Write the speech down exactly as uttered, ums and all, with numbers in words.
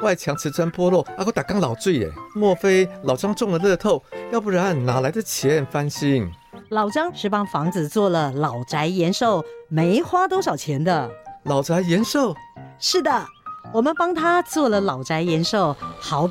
外墙瓷砖剥落，啊，我打缸老醉耶！莫非老张中了乐透？要不然哪来的钱翻新？ 老张是帮房子做了老宅延寿，没花多少钱的。 老宅延寿？ 是的，我们帮他做了老宅延寿，好